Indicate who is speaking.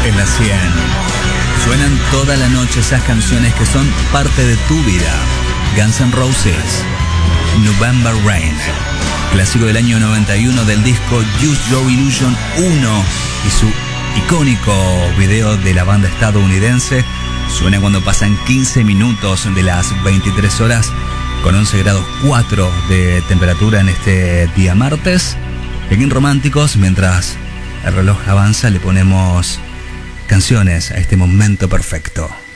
Speaker 1: en la 100. Suenan toda la noche esas canciones que son parte de tu vida. Guns N' Roses, November Rain, clásico del año 91 del disco Use Your Illusion 1 y su icónico video de la banda estadounidense. Suena cuando pasan 15 minutos de las 23 horas con 11 grados 4 de temperatura en este día martes. Aquí en Románticos, mientras el reloj avanza, le ponemos canciones a este momento perfecto.